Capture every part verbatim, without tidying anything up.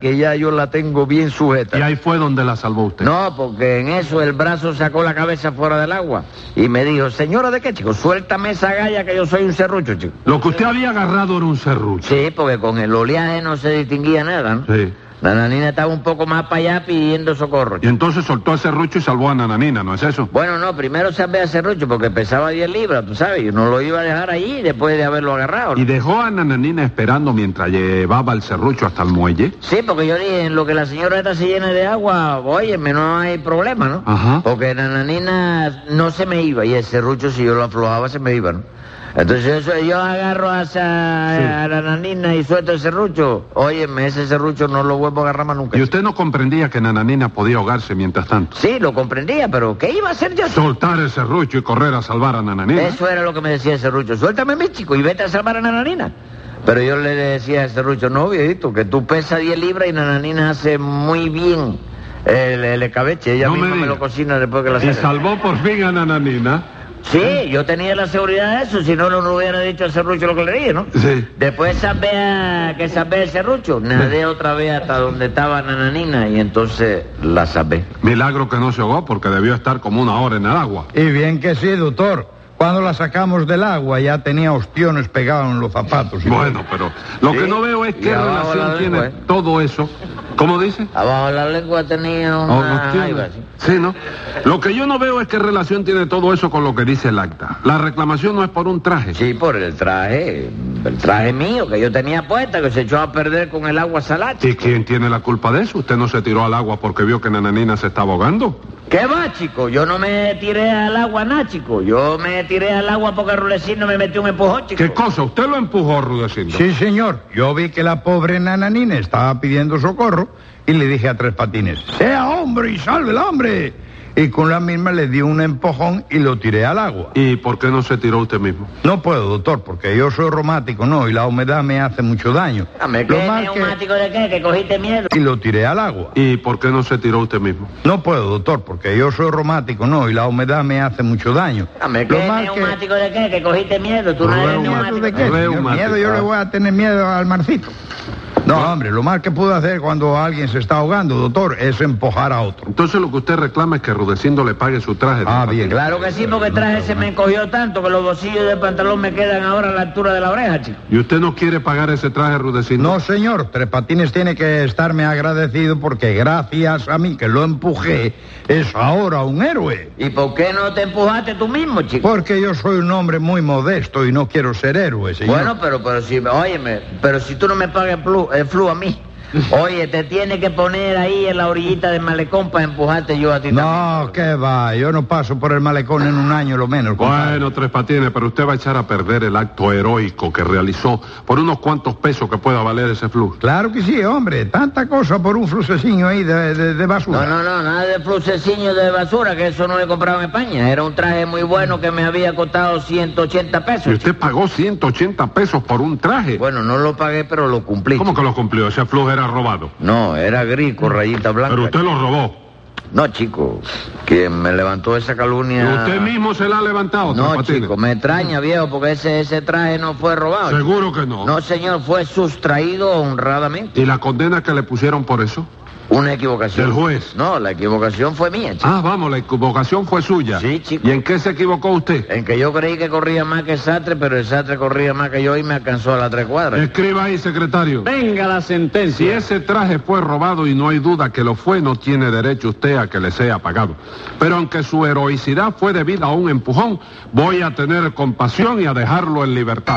que ya yo la tengo bien sujeta. Y ahí fue donde la salvó usted. No, porque en eso el brazo sacó la cabeza fuera del agua y me dijo, señora, ¿de qué, chico? Suéltame esa galla que yo soy un serrucho, chico. Lo que usted había agarrado era un serrucho. Sí, porque con el oleaje no se distinguía nada, ¿no? Sí. La nananina estaba un poco más para allá pidiendo socorro, Y chico. entonces soltó a serrucho y salvó a nananina, ¿no es eso? Bueno, no, primero salvé a serrucho porque pesaba diez libras, tú sabes, yo no lo iba a dejar allí después de haberlo agarrado, ¿no? ¿Y dejó a nananina esperando mientras llevaba el serrucho hasta el muelle? Sí, porque yo dije, en lo que la señora esta se llene de agua, óyeme, no hay problema, ¿no? Ajá. Porque la nananina no se me iba y el serrucho, si yo lo aflojaba, se me iba, ¿no? Entonces eso, yo agarro a, esa, Sí. a la nananina y suelto el serrucho. Óyeme, ese serrucho no lo vuelvo a agarrar más nunca. ¿Y usted no comprendía que nananina podía ahogarse mientras tanto? Sí, lo comprendía, pero ¿qué iba a hacer yo? Soltar el serrucho y correr a salvar a nananina. Eso era lo que me decía el serrucho. Suéltame, mi chico, y vete a salvar a nananina. Pero yo le decía al serrucho, no, viejito, que tú pesas diez libras y nananina hace muy bien el, el escabeche. Ella No misma me me, diga. lo cocina después que la Y saca. salvó por fin a nananina. Sí, yo tenía la seguridad de eso, si no, no le hubiera dicho al serrucho lo que le dije, ¿no? Sí. Después sabé a, que sabé el serrucho, nadé otra vez hasta donde estaba nananina y entonces la sabé. Milagro que no se ahogó porque debió estar como una hora en el agua. Y bien que sí, doctor. Cuando la sacamos del agua ya tenía ostiones pegados en los zapatos. Bueno, pero lo Sí. que no veo es Y qué abajo relación la tiene lengua, ¿eh? todo eso. ¿Cómo dice? Abajo de la lengua tenía Oh, una ostiones. jaiba, ¿sí? Sí, ¿no? Lo que yo no veo es qué relación tiene todo eso con lo que dice el acta. La reclamación no es por un traje. Sí, por el traje, el traje mío que yo tenía puesta, que se echó a perder con el agua salada. ¿Y quién tiene la culpa de eso? ¿Usted no se tiró al agua porque vio que nananina se estaba ahogando? ¿Qué va, chico? Yo no me tiré al agua, nada, chico. Yo me tiré al agua porque Rulecino me metió un empujón, chico. ¿Qué cosa? ¿Usted lo empujó, Rudecindo? Sí, señor. Yo vi que la pobre nananina estaba pidiendo socorro y le dije a Tres Patines, sea hombre y salve el hambre. Y con la misma le di un empujón y lo tiré al agua. ¿Y por qué no se tiró usted mismo? No puedo, doctor, porque yo soy reumático, ¿no? Y la humedad me hace mucho daño. Dame, Lo ¿qué mal que- neumático de qué? Que cogiste miedo. Y lo tiré al agua. ¿Y por qué no se tiró usted mismo? No puedo, doctor, porque yo soy reumático, ¿no? Y la humedad me hace mucho daño. Dame, Lo ¿qué mal que- neumático de qué? Que cogiste miedo. Tú no eres Reumático. neumático. ¿De qué, señor? Reumático. Miedo, yo le voy a tener miedo al marcito. No, hombre, lo mal que puedo hacer cuando alguien se está ahogando, doctor, es empujar a otro. Entonces lo que usted reclama es que Rudecindo le pague su traje. Ah, Tres bien. Patines. Claro que sí, porque el traje se me encogió tanto que los bolsillos del pantalón me quedan ahora a la altura de la oreja, chico. ¿Y usted no quiere pagar ese traje, Rudecindo? No, señor, Tres Patines tiene que estarme agradecido porque gracias a mí que lo empujé, es ahora un héroe. ¿Y por qué no te empujaste tú mismo, chico? Porque yo soy un hombre muy modesto y no quiero ser héroe, señor. Bueno, pero, pero si, óyeme, pero si tú no me pagas el flu, el flu a mí, oye, te tiene que poner ahí en la orillita del malecón para empujarte yo a ti también. No, qué va, yo no paso por el malecón en un año lo menos. compadre. Bueno, Tres Patines, pero usted va a echar a perder el acto heroico que realizó por unos cuantos pesos que pueda valer ese flu. Claro que sí, hombre, tanta cosa por un flucecillo ahí de, de, de basura. No, no, no, nada de fluceciño de basura, que eso no lo he comprado en España. Era un traje muy bueno que me había costado ciento ochenta ¿Y pesos. usted pagó ciento ochenta pesos por un traje? Bueno, no lo pagué, pero lo cumplí. ¿Cómo que lo cumplió? Ese flu era robado. No, era gris con rayita blanca. Pero usted lo robó. No, chico, quien me levantó esa ¿Y calumnia... usted mismo se la ha levantado, Tres No, Patines? chico, me extraña, viejo, porque ese, ese traje no fue robado. Seguro que no. No, señor, fue sustraído honradamente. ¿Y la condena que le pusieron por eso? Una equivocación. ¿Del juez? No, la equivocación fue mía, chico. Ah, vamos, la equivocación fue suya. Sí, chico. ¿Y en qué se equivocó usted? En que yo creí que corría más que el Sastre, pero el Sastre corría más que yo y me alcanzó a las tres cuadras. Escriba ahí, secretario. Venga la Si sentencia. ese traje fue robado y no hay duda que lo fue, no tiene derecho usted a que le sea pagado. Pero aunque su heroicidad fue debida a un empujón, voy a tener compasión y a dejarlo en libertad.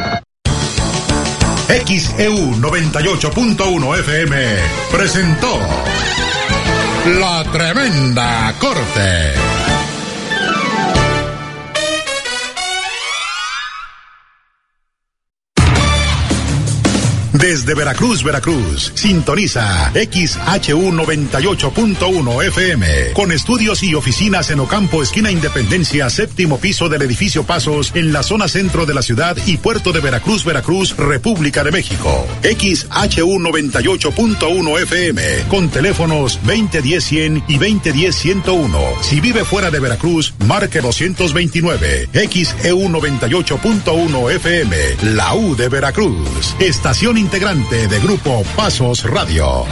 X E U noventa y ocho punto uno F M presentó La Tremenda Corte. Desde Veracruz, Veracruz, sintoniza X H U noventa y ocho punto uno F M, con estudios y oficinas en Ocampo, esquina Independencia, séptimo piso del edificio Pasos, en la zona centro de la ciudad y puerto de Veracruz, Veracruz, República de México. X H U noventa y ocho punto uno F M, con teléfonos veinte diez cien y veinte diez ciento uno. Si vive fuera de Veracruz, marque doscientos veintinueve. X E U noventa y ocho punto uno F M, la U de Veracruz. Estación integrante de Grupo Pasos Radio.